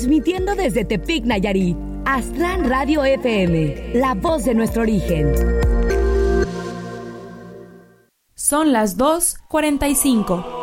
transmitiendo desde Tepic, Nayarit. Astran Radio FM, la voz de nuestro origen. Son las 2:45.